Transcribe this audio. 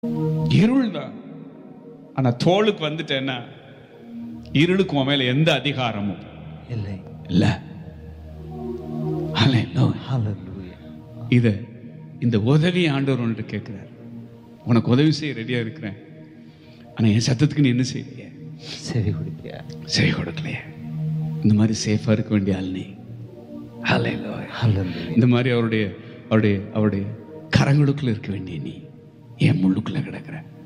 இருள் தான். ஆனா தோளுக்கு வந்துட்டேன்னா இருளுக்கு உன் மேல எந்த அதிகாரமும் இல்லை. இல்ல. ஹல்லேலூயா. ஹalleluya. இந்த உதவி ஆண்டவர் ஒன்று கேட்கிறார். உனக்கு உதவி செய்ய ரெடியா இருக்கிறேன், ஆனா என் சத்தத்துக்கு நீ என்ன செய்யலையே, செவி கொடுப்பியா? செவி கொடுக்கலையே. இந்த மாதிரி சேஃபா இருக்க வேண்டிய ஆள் நீ. ஹல்லேலூயா. ஹalleluya. இந்த மாதிரி அவருடைய அவருடைய அவருடைய கரங்களுக்குள்ள இருக்க வேண்டிய நீ ஏன் முள்ளுக்குள்ள கிடக்குற?